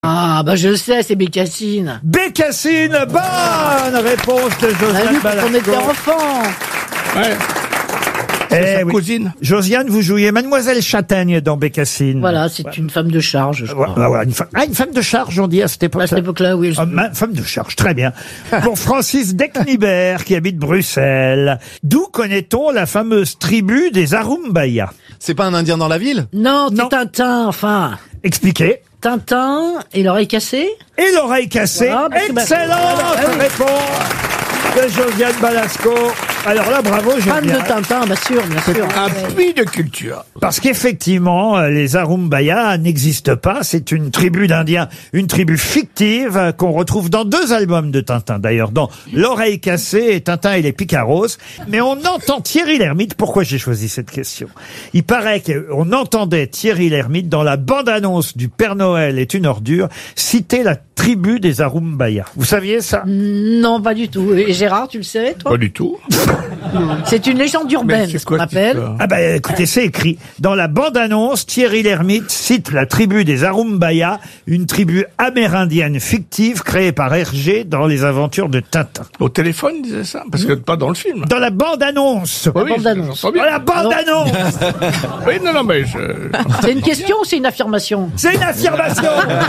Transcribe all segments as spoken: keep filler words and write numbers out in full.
Ah, bah je le sais, c'est Bécassine. Bécassine, bonne réponse de Josiane Balasco. On était enfant. Ouais. Eh sa oui. cousine. Josiane, vous jouiez Mademoiselle Châtaigne dans Bécassine. Voilà, c'est Ouais. une femme de charge, je Ouais, crois. ouais, ouais, une, fa- ah, une femme de charge, on dit à cette époque. À cette époque-là, oui. Oh, ma- femme de charge, très bien. Pour Francis Decnibert, qui habite Bruxelles, d'où connaît-on la fameuse tribu des Arumbaya? C'est pas un Indien dans la ville? Non, c'est Non. Tintin, enfin. Expliquez. Tintin et l'oreille cassée. Et l'oreille cassée. Voilà, parce que bah- Excellente Ah oui. réponse de Josiane Balasco. Alors là, bravo, Fan de Josiane. Tintin, bien sûr, bien sûr. Un puits de culture. Parce qu'effectivement, euh, les Arumbaya n'existent pas. C'est une tribu d'Indiens, une tribu fictive euh, qu'on retrouve dans deux albums de Tintin. D'ailleurs, dans L'Oreille cassée et Tintin et les Picaros. Mais on entend Thierry Lhermitte. Pourquoi j'ai choisi cette question? Il paraît qu'on entendait Thierry Lhermitte dans la bande-annonce du Père Noël est une ordure citer la tribu des Arumbaya. Vous saviez ça? Non, pas du tout. Et Gérard, tu le sais, toi? Pas du tout. C'est une légende urbaine, c'est ce qu'on quoi cette appelle. histoire Ah ben écoutez, c'est écrit. Dans la bande-annonce, Thierry Lhermitte cite la tribu des Arumbaya, une tribu amérindienne fictive créée par Hergé dans les aventures de Tintin. Au téléphone, il disait ça? Parce que pas dans le film. Dans la bande-annonce. Oui, oui, bande-annonce. j'entends Dans bien. la bande-annonce. Oui, non, non, mais je... C'est une question ou c'est une affirmation? C'est une affirmation.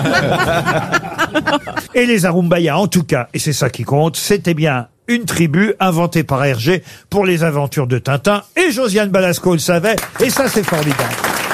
Et les Arumbaya, en tout cas, et c'est ça qui compte, c'était bien une tribu inventée par Hergé pour les aventures de Tintin. Et Josiane Balasco le savait, et ça c'est formidable.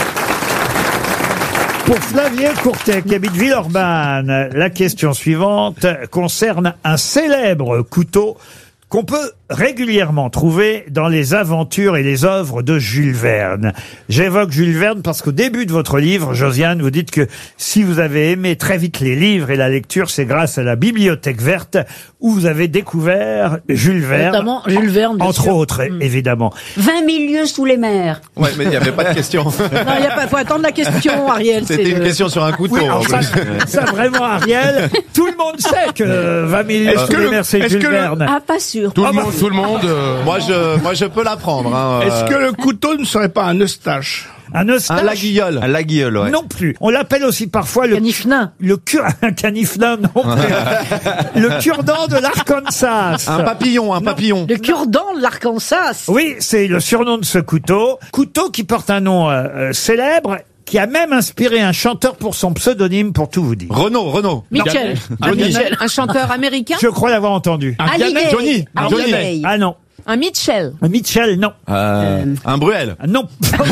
Pour Flavien Courtet, qui habite Villeurbanne, la question suivante concerne un célèbre couteau qu'on peut régulièrement trouver dans les aventures et les œuvres de Jules Verne. J'évoque Jules Verne parce qu'au début de votre livre, Josiane, vous dites que si vous avez aimé très vite les livres et la lecture, c'est grâce à la Bibliothèque verte où vous avez découvert Jules Verne. Notamment Jules Verne, bien Entre sûr. autres, Mm. évidemment. vingt mille lieues sous les mers. Ouais, mais il n'y avait pas de question. Non, il y a pas, faut attendre la question, Ariel. C'était c'est une le- question sur un couteau. Oui, en alors ça, plus. ça vraiment, Ariel, tout le monde sait que vingt mille Est-ce sous que les le- mers, c'est est-ce Jules que le- Verne. Ah, pas sûr. Tout Ah le bah- monde, tout le monde... euh, Moi, je, moi, je peux l'apprendre. Hein, Est-ce euh, que le couteau ne serait pas un eustache? Un eustache? un laguiole. Un laguiole, ouais. Non plus. On l'appelle aussi parfois le Caniflin. le cure un caniflin non plus. Le cure-dent de l'Arkansas. Un papillon, un papillon. Le cure-dent de l'Arkansas. Oui, c'est le surnom de ce couteau. Couteau qui porte un nom euh, euh, célèbre, qui a même inspiré un chanteur pour son pseudonyme, pour tout vous dire. Renaud, Renaud. Michel. Johnny. Michel. Un chanteur américain? Je crois l'avoir entendu. Un Hallyday. Vianney? Johnny. Johnny. Hallyday. Ah non. Un Mitchell? Mitchell, non. Euh, Un Bruel. Ah, non.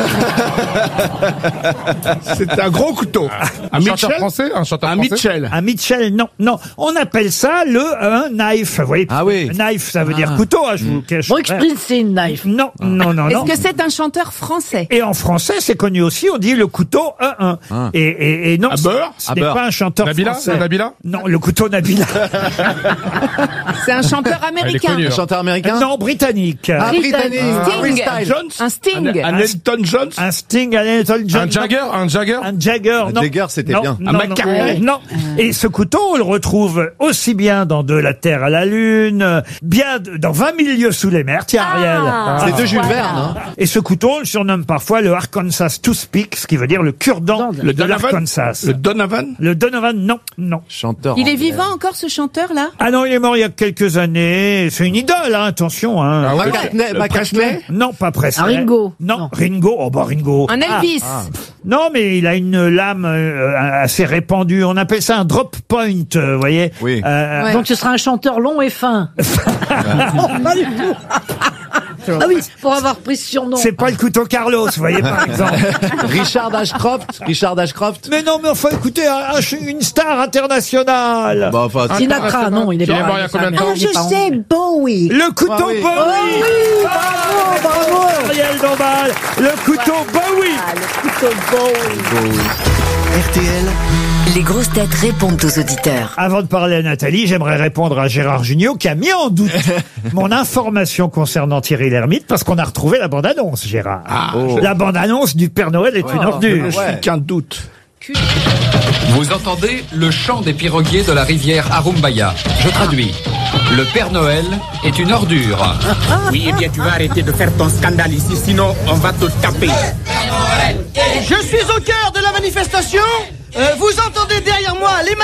C'est un gros couteau. Un Mitchell? français, un chanteur Un français. Mitchell. Un Mitchell, non. Non. On appelle ça le un knife. Vous voyez, Ah oui. knife, ça veut dire couteau, hein, je vous cache. Bruce Springsteen knife. Non, non, non, Est-ce non. que c'est un chanteur français? Et en français, c'est connu aussi, on dit le couteau un un. Ah. Et, et, et non, À ce- beurre ce À n'est beurre. pas un chanteur Nabila, français. c'est Nabila. Non, le couteau Nabila. C'est un chanteur américain? connue. Un chanteur américain. Non, britannique. Un britannique. Sting. Jones? Un Sting? Un Elton Jones? Un Sting, un Elton John. Un Jagger, un Jagger. Un Jagger, Un non. Jagger, c'était Non, bien. Non, Un non, McCartney. non. Et ce couteau, on le retrouve aussi bien dans De la Terre à la Lune, euh, bien de- dans vingt mille lieues sous les mers. Tiens, Ariel. Ah. C'est de Jules Voilà. Verne. Hein. Et ce couteau, on le surnomme parfois le Arkansas Toothpick, ce qui veut dire le cure-dent Le de Donovan? l'Arkansas. Le Donovan? Le Donovan, non, non. Chanteur. Il est anglais. vivant encore, ce chanteur-là? Ah non, il est mort il y a quelques années. C'est une idole, hein, attention. Hein. Ah ouais. McCartney. Le McCartney. Presley? Non, pas Presley. Un Ringo. Non, Non. Ringo. Oh bah Ringo. Un Ah, Elvis? non, mais il a une lame euh, assez répandue. On appelle ça un drop point, euh, vous voyez. Oui. Euh, Ouais. Donc ce sera un chanteur long et fin. Non, pas du tout. Ah oui, pour avoir pris ce surnom. C'est pas le couteau Carlos, vous voyez, par exemple. Richard Ashcroft. Richard Ashcroft. Mais non, mais enfin, écoutez, un- un- une star internationale. Bah, enfin, c'est- Sinatra, non, il est Il est pas- mort il y a combien de Ah, temps? Ah, je sais, Bowie. Le couteau Ah oui. Bowie. Oh oui, bravo, bravo. Ariel Dombal, le couteau Bowie. Ah, le couteau Bowie. R T L, Les grosses têtes répondent aux auditeurs. Avant de parler à Nathalie, j'aimerais répondre à Gérard Jugnot qui a mis en doute mon information concernant Thierry Lhermitte parce qu'on a retrouvé la bande-annonce, Gérard. oh. La bande-annonce du Père Noël est une ordure. Je suis qu'un doute. Vous entendez le chant des piroguiers de la rivière Arumbaya. Je traduis. Le Père Noël est une ordure. Oui, eh bien, tu vas arrêter de faire ton scandale ici, sinon on va te taper. Je suis au cœur de la manifestation Euh, vous entendez derrière moi les